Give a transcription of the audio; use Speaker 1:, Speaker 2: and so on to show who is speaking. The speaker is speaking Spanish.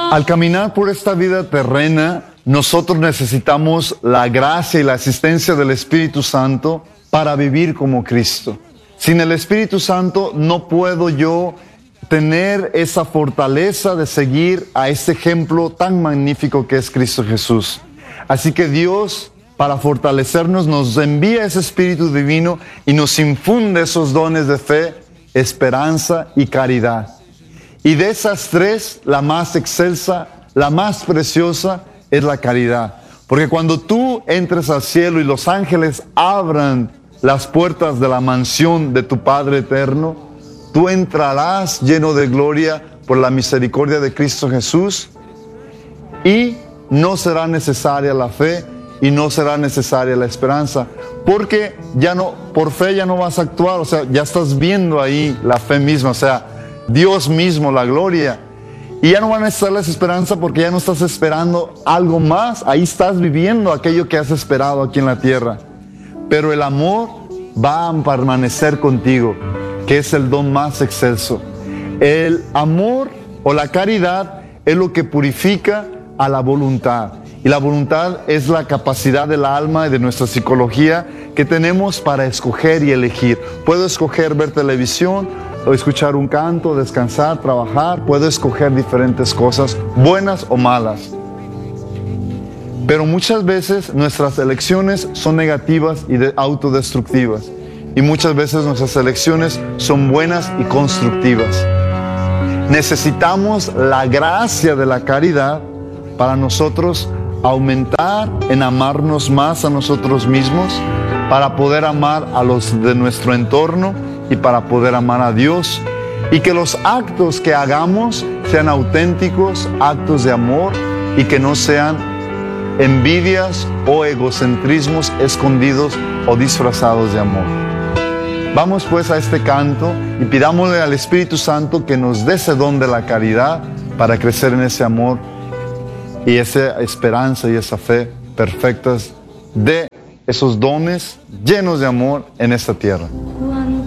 Speaker 1: Al caminar por esta vida terrena, nosotros necesitamos la gracia y la asistencia del Espíritu Santo para vivir como Cristo. Sin el Espíritu Santo no puedo yo tener esa fortaleza de seguir a este ejemplo tan magnífico que es Cristo Jesús. Así que Dios, para fortalecernos, nos envía ese Espíritu Divino y nos infunde esos dones de fe, esperanza y caridad. Y de esas tres, la más excelsa, la más preciosa, es la caridad. Porque cuando tú entres al cielo y los ángeles abran las puertas de la mansión de tu Padre eterno, tú entrarás lleno de gloria por la misericordia de Cristo Jesús y no será necesaria la fe y no será necesaria la esperanza, porque ya no, por fe ya no vas a actuar, o sea, ya estás viendo ahí la fe misma, o sea, Dios mismo, la gloria. Y ya no van a necesitar la esperanza porque ya no estás esperando algo más. Ahí estás viviendo aquello que has esperado aquí en la tierra. Pero el amor va a permanecer contigo, que es el don más excelso. El amor o la caridad es lo que purifica a la voluntad. Y la voluntad es la capacidad del alma y de nuestra psicología que tenemos para escoger y elegir. Puedo escoger ver televisión, o escuchar un canto, descansar, trabajar. Puedo escoger diferentes cosas, buenas o malas. Pero muchas veces nuestras elecciones son negativas y autodestructivas. Y muchas veces nuestras elecciones son buenas y constructivas. Necesitamos la gracia de la caridad para nosotros aumentar en amarnos más a nosotros mismos, para poder amar a los de nuestro entorno y para poder amar a Dios, y que los actos que hagamos sean auténticos, actos de amor, y que no sean envidias o egocentrismos escondidos o disfrazados de amor. Vamos pues a este canto y pidámosle al Espíritu Santo que nos dé ese don de la caridad para crecer en ese amor y esa esperanza y esa fe perfectas de esos dones llenos de amor en esta tierra.